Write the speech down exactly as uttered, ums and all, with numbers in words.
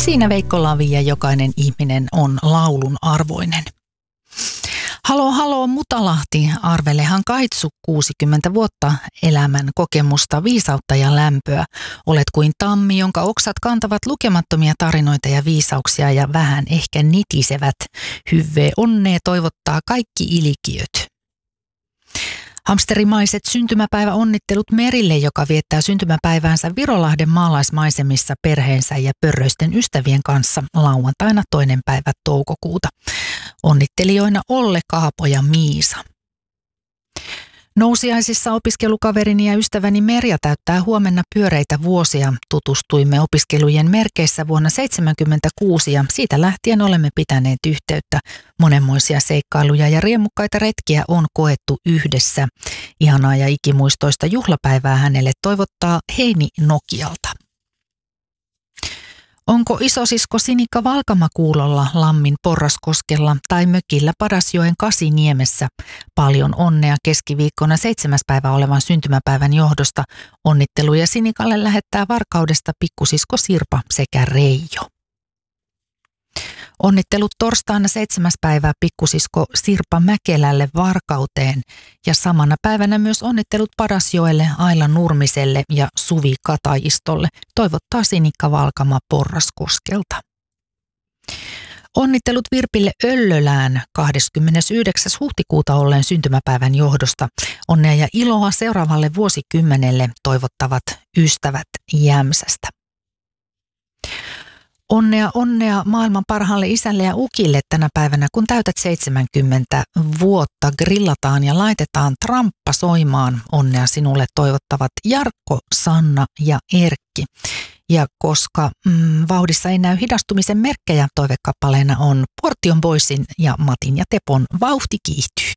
Siinä Veikko Lavi ja jokainen ihminen on laulun arvoinen. Halo, halo Mutalahti, arvelehan kaitsu kuusikymmentä vuotta elämän kokemusta, viisautta ja lämpöä. Olet kuin tammi, jonka oksat kantavat lukemattomia tarinoita ja viisauksia ja vähän ehkä nitisevät. Hyvve onnea toivottaa kaikki ilikiöt. Hamsterimaiset syntymäpäiväonnittelut Merille, joka viettää syntymäpäiväänsä Virolahden maalaismaisemissa perheensä ja pörröisten ystävien kanssa lauantaina toinen päivä toukokuuta. Onnittelijoina Olle, Kaapo ja Miisa. Nousiaisissa opiskelukaverini ja ystäväni Merja täyttää huomenna pyöreitä vuosia. Tutustuimme opiskelujen merkeissä vuonna tuhatyhdeksänsataaseitsemänkymmentäkuusi ja siitä lähtien olemme pitäneet yhteyttä. Monenmoisia seikkailuja ja riemukkaita retkiä on koettu yhdessä. Ihanaa ja ikimuistoista juhlapäivää hänelle toivottaa Heini Nokialta. Onko isosisko Sinikka Valkama kuulolla Lammin Porraskoskella tai mökillä Padasjoen Kasiniemessä? Paljon onnea keskiviikkona seitsemäs päivä olevan syntymäpäivän johdosta. Onnitteluja Sinikalle lähettää Varkaudesta pikkusisko Sirpa sekä Reijo. Onnittelut torstaina seitsemäs päivää pikkusisko Sirpa Mäkelälle Varkauteen ja samana päivänä myös onnittelut Padasjoelle, Aila Nurmiselle ja Suvi Katajistolle. Toivottaa Sinikka Valkama Porraskoskelta. Onnittelut Virpille Öllölään kahdeskymmenesyhdeksäs huhtikuuta olleen syntymäpäivän johdosta. Onnea ja iloa seuraavalle vuosikymmenelle toivottavat ystävät Jämsästä. Onnea, onnea maailman parhaalle isälle ja ukille tänä päivänä, kun täytät seitsemänkymmentä vuotta. Grillataan ja laitetaan tramppa soimaan. Onnea sinulle toivottavat Jarkko, Sanna ja Erkki. Ja koska mm, vauhdissa ei näy hidastumisen merkkejä, toivekappaleena on Portion Boysin ja Matin ja Tepon Vauhti kiihtyy.